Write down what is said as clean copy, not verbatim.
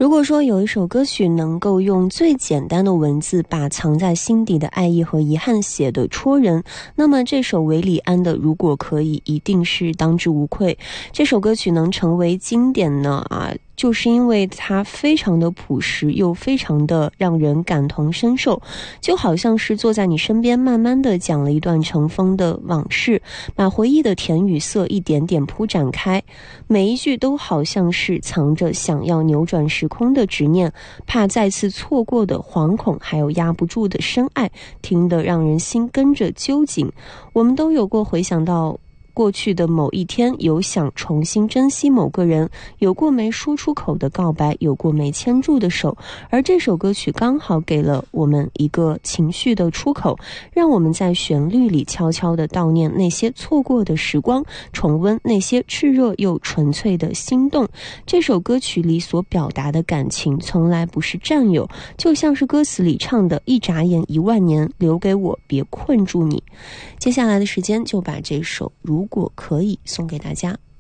如果说有一首歌曲能够用最简单的文字把藏在心底的爱意和遗憾写得戳人，那么这首韦礼安的《如果可以》一定是当之无愧。这首歌曲能成为经典呢就是因为它非常的朴实，又非常的让人感同身受，就好像是坐在你身边慢慢的讲了一段尘封的往事，把回忆的甜与涩一点点铺展开，每一句都好像是藏着想要扭转时空的执念，怕再次错过的惶恐，还有压不住的深爱，听得让人心跟着揪紧。我们都有过回想到过去的某一天，有想重新珍惜某个人，有过没说出口的告白，有过没牵住的手，而这首歌曲刚好给了我们一个情绪的出口，让我们在旋律里悄悄地悼念那些错过的时光，重温那些炽热又纯粹的心动。这首歌曲里所表达的感情从来不是占有，就像是歌词里唱的一眨眼10000年，留给我，别困住你。接下来的时间就把这首如果可以送给大家。